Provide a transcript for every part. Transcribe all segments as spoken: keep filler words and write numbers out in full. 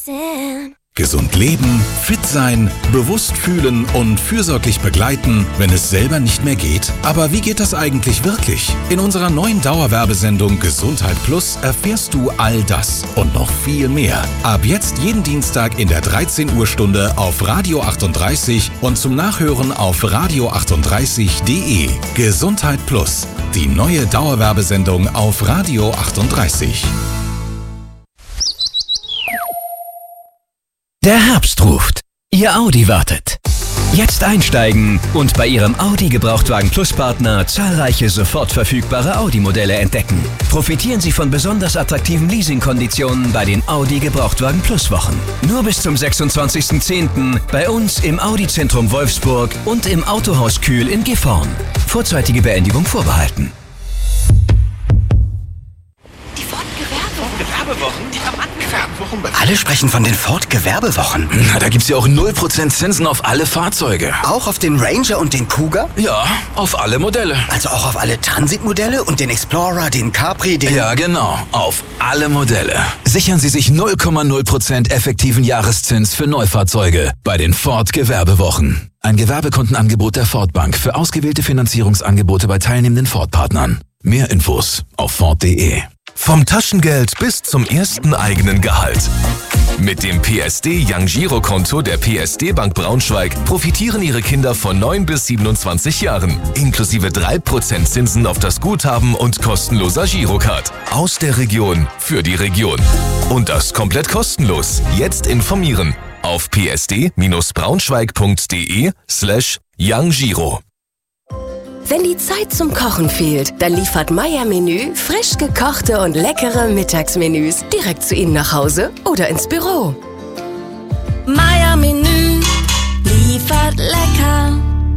Listen. Gesund leben, fit sein, bewusst fühlen und fürsorglich begleiten, wenn es selber nicht mehr geht? Aber wie geht das eigentlich wirklich? In unserer neuen Dauerwerbesendung Gesundheit Plus erfährst du all das und noch viel mehr. Ab jetzt jeden Dienstag in der dreizehn Uhr Stunde auf Radio achtunddreißig und zum Nachhören auf radio achtunddreißig punkt de. Gesundheit Plus, die neue Dauerwerbesendung auf Radio achtunddreißig. Der Herbst ruft. Ihr Audi wartet. Jetzt einsteigen und bei Ihrem Audi Gebrauchtwagen Plus Partner zahlreiche sofort verfügbare Audi-Modelle entdecken. Profitieren Sie von besonders attraktiven Leasingkonditionen bei den Audi Gebrauchtwagen Plus Wochen. Nur bis zum sechsundzwanzigsten zehnten bei uns im Audi-Zentrum Wolfsburg und im Autohaus Kühl in Gifhorn. Vorzeitige Beendigung vorbehalten. Die Ford-Gewerbewochen, die haben angefangen. Alle sprechen von den Ford-Gewerbewochen. Na, da gibt's ja auch null Prozent Zinsen auf alle Fahrzeuge. Auch auf den Ranger und den Cougar? Ja, auf alle Modelle. Also auch auf alle Transit-Modelle und den Explorer, den Capri, den... Ja, genau. Auf alle Modelle. Sichern Sie sich null Komma null Prozent effektiven Jahreszins für Neufahrzeuge bei den Ford-Gewerbewochen. Ein Gewerbekundenangebot der Ford Bank für ausgewählte Finanzierungsangebote bei teilnehmenden Ford-Partnern. Mehr Infos auf ford punkt de. Vom Taschengeld bis zum ersten eigenen Gehalt. Mit dem P S D Young Giro Konto der P S D Bank Braunschweig profitieren Ihre Kinder von neun bis siebenundzwanzig Jahren. Inklusive drei Prozent Zinsen auf das Guthaben und kostenloser Girocard. Aus der Region für die Region. Und das komplett kostenlos. Jetzt informieren auf p s d braunschweig punkt de slash young giro. Wenn die Zeit zum Kochen fehlt, dann liefert Meier Menü frisch gekochte und leckere Mittagsmenüs direkt zu Ihnen nach Hause oder ins Büro. Meier Menü liefert lecker.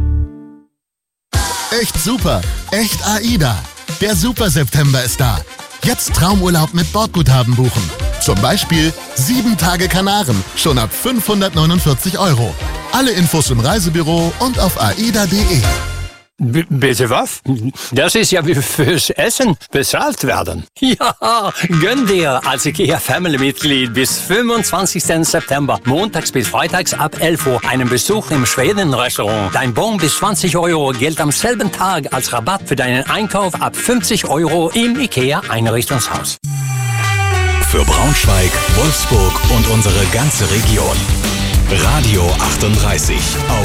Echt super, echt AIDA. Der Super September ist da. Jetzt Traumurlaub mit Bordguthaben buchen. Zum Beispiel sieben Tage Kanaren, schon ab fünfhundertneunundvierzig Euro. Alle Infos im Reisebüro und auf aida punkt de. B- bitte was? Das ist ja wie fürs Essen bezahlt werden. Ja, gönn dir als IKEA-Family-Mitglied bis fünfundzwanzigsten September, montags bis freitags ab elf Uhr, einen Besuch im Schweden-Restaurant. Dein Bon bis zwanzig Euro gilt am selben Tag als Rabatt für deinen Einkauf ab fünfzig Euro im IKEA-Einrichtungshaus. Für Braunschweig, Wolfsburg und unsere ganze Region. Radio achtunddreißig auf